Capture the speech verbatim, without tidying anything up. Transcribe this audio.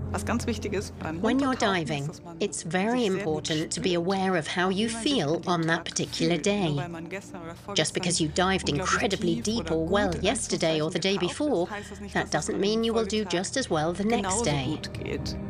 When you're diving, it's very important to be aware of how you feel on that particular day. Just because you dived incredibly deep or well yesterday or the day before, that doesn't mean you will do just as well the next day.